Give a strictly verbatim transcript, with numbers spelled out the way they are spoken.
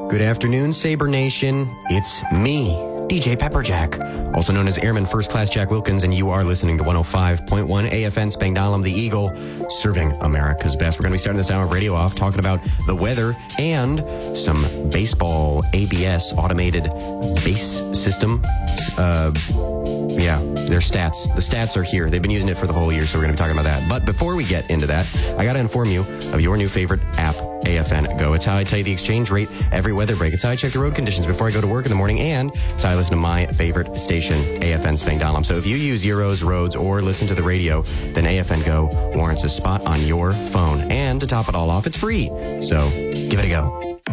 Good afternoon, Sabre Nation. It's me, D J Pepperjack, also known as Airman First Class Jack Wilkins, and you are listening to one oh five point one A F N Spangdahlem, the Eagle, serving America's best. We're going to be starting this hour of radio off talking about the weather and some baseball A B S, automated base system. Uh, yeah, their stats. The stats are here. They've been using it for the whole year, so we're going to be talking about that. But before we get into that, I got to inform you of your new favorite app, A F N Go. It's how I tell you the exchange rate every weather break. It's how I check the road conditions before I go to work in the morning, and it's how I listen to my favorite station, A F N Spangdahlem. So if you use Euros, roads, or listen to the radio, then A F N Go warrants a spot on your phone. And to top it all off, it's free. So give it a go.